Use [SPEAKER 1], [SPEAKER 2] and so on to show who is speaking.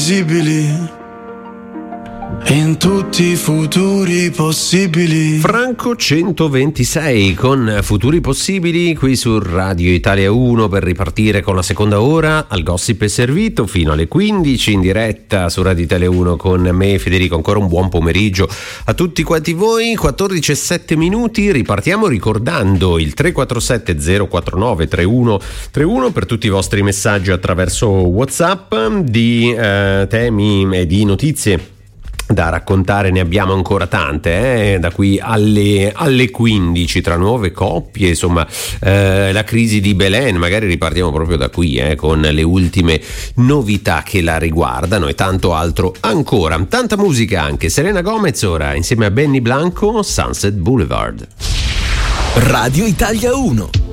[SPEAKER 1] invisibili in tutti i futuri possibili.
[SPEAKER 2] Franco 126 con Futuri Possibili qui su Radio Italia 1 per ripartire con la seconda ora. Al gossip è servito fino alle 15 in diretta su Radio Italia 1 con me Federico. Ancora un buon pomeriggio a tutti quanti voi. 14:07 minuti. Ripartiamo ricordando il 347 049 3131 per tutti i vostri messaggi attraverso WhatsApp di temi e di notizie da raccontare. Ne abbiamo ancora tante, da qui alle 15, tra nuove coppie, insomma, la crisi di Belen, magari ripartiamo proprio da qui, con le ultime novità che la riguardano e tanto altro ancora. Tanta musica anche. Selena Gomez ora insieme a Benny Blanco, Sunset Boulevard.
[SPEAKER 3] Radio Italia 1.